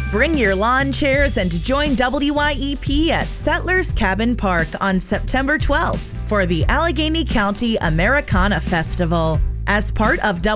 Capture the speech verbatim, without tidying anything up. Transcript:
Bring your lawn chairs and join W Y E P at Settlers Cabin Park on September twelfth for the Allegheny County Americana Festival. As part of